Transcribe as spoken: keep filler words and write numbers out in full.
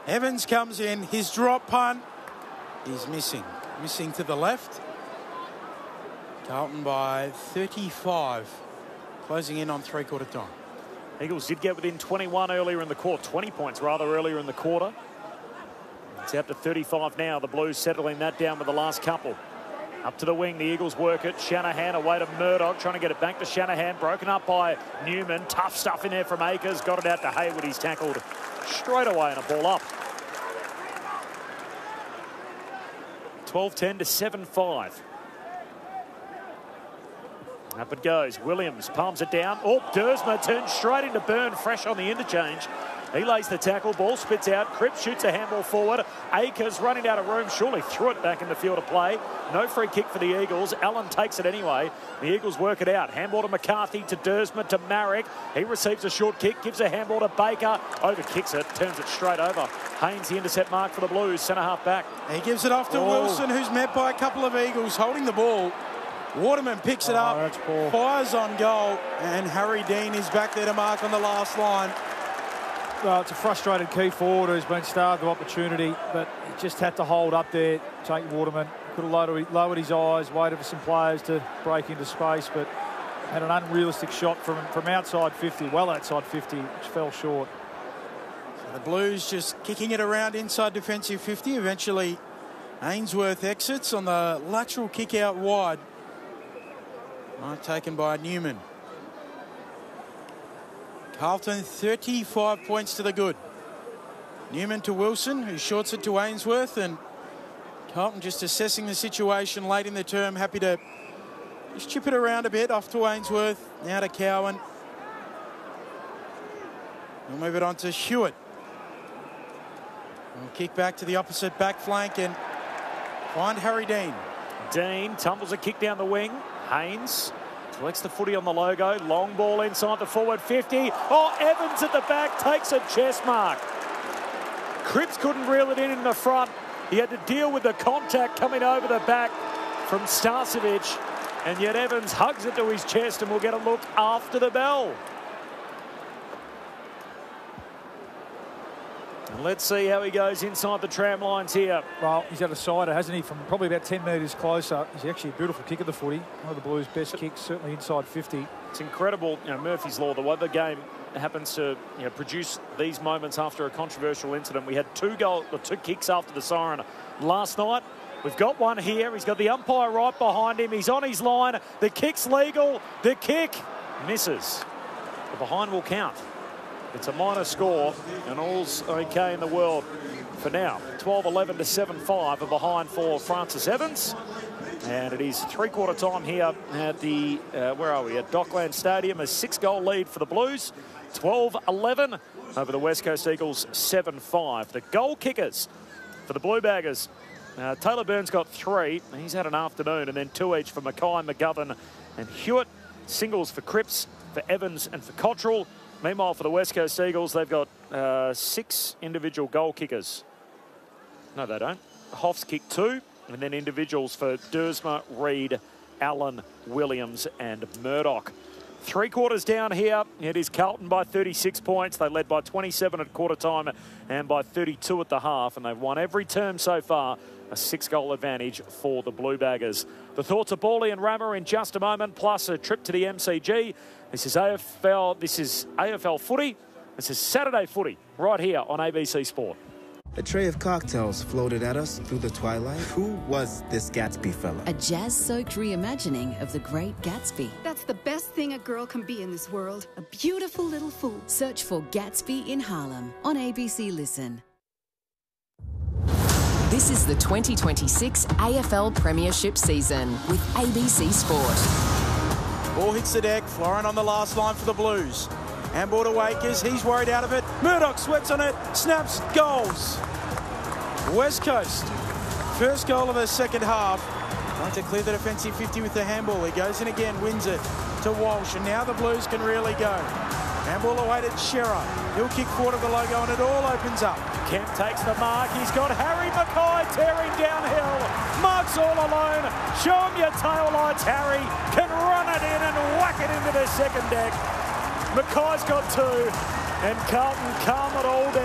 Evans comes in. His drop punt is missing. Missing to the left. Carlton by thirty-five. Closing in on three-quarter time. Eagles did get within twenty-one earlier in the quarter. twenty points rather earlier in the quarter. It's out to thirty-five now. The Blues settling that down with the last couple. Up to the wing, the Eagles work it. Shanahan away to Murdoch, trying to get it back to Shanahan. Broken up by Newman. Tough stuff in there from Akers. Got it out to Hayward. He's tackled straight away and a ball up. twelve ten to seven five. Up it goes. Williams palms it down. Oh, Dersma turns straight into Byrne, fresh on the interchange. He lays the tackle. Ball spits out. Cripps shoots a handball forward. Akers running out of room. Surely threw it back in the field of play. No free kick for the Eagles. Allen takes it anyway. The Eagles work it out. Handball to McCarthy, to Dersma, to Marek. He receives a short kick. Gives a handball to Baker. Over kicks it. Turns it straight over. Haynes, the intercept mark for the Blues. Centre half back. He gives it off to oh. Wilson, who's met by a couple of Eagles holding the ball. Waterman picks it oh, up. That's poor. Fires on goal. And Harry Dean is back there to mark on the last line. Well, it's a frustrated key forward who's been starved of opportunity, but he just had to hold up there, take Waterman. Could have lowered, lowered his eyes, waited for some players to break into space, but had an unrealistic shot from, from outside fifty, well outside fifty, which fell short. So the Blues just kicking it around inside defensive fifty. Eventually, Ainsworth exits on the lateral kick out wide. Right, taken by Newman. Carlton thirty-five points to the good. Newman to Wilson, who shorts it to Ainsworth, and Carlton just assessing the situation late in the term, happy to just chip it around a bit, off to Ainsworth, now to Cowan. We'll move it on to Hewitt. We'll kick back to the opposite back flank and find Harry Dean. Dean tumbles a kick down the wing. Haynes collects the footy on the logo. Long ball inside the forward fifty. Oh, Evans at the back takes a chest mark. Cripps couldn't reel it in in the front. He had to deal with the contact coming over the back from Starcevic. And yet Evans hugs it to his chest, and we'll get a look after the bell. And let's see how he goes inside the tram lines here. Well, he's had a sider, hasn't he, from probably about ten metres closer. He's actually a beautiful kick of the footy. One of the Blues' best kicks, certainly inside fifty. It's incredible, you know, Murphy's Law, the way the game happens to, you know, produce these moments after a controversial incident. We had two goal, or two kicks after the siren last night. We've got one here. He's got the umpire right behind him. He's on his line. The kick's legal. The kick misses. The behind will count. It's a minor score, and all's okay in the world for now. twelve eleven to seven five, a behind for Francis Evans. And it is three-quarter time here at the, uh, where are we, at Dockland Stadium. A six-goal lead for the Blues. twelve eleven over the West Coast Eagles, seven five. The goal kickers for the Blue Baggers. Uh, Taylor Burns got three. He's had an afternoon, and then two each for Mackay, McGovern and Hewitt. Singles for Cripps, for Evans and for Cottrell. Meanwhile, for the West Coast Eagles, they've got uh, six individual goal kickers. No, they don't. Hoff's kicked two, and then individuals for Dersma, Reid, Allen, Williams and Murdoch. Three quarters down here. It is Carlton by thirty-six points. They led by twenty-seven at quarter time and by thirty-two at the half, and they've won every term so far. A six-goal advantage for the Blue Baggers. The thoughts of Bally and Rammer in just a moment, plus a trip to the M C G. This is A F L. This is A F L footy. This is Saturday footy right here on A B C Sport. A tray of cocktails floated at us through the twilight. Who was this Gatsby fella? A jazz-soaked reimagining of the Great Gatsby. That's the best thing a girl can be in this world. A beautiful little fool. Search for Gatsby in Harlem on A B C Listen. This is the twenty twenty-six A F L Premiership season with A B C Sport. Ball hits the deck. Florin on the last line for the Blues. Handball to Akers. He's worried out of it. Murdoch sweats on it. Snaps. Goals. West Coast. First goal of the second half. Trying to clear the defensive fifty with the handball. He goes in again. Wins it to Walsh. And now the Blues can really go. Handball away to Shearer. He'll kick forward of the logo and it all opens up. Kemp takes the mark. He's got Harry Mackay tearing downhill. Mark's all alone. Show him your tail lights, Harry. Can run it in and whack it into the second deck. Mackay's got two. And Carlton calm it all down.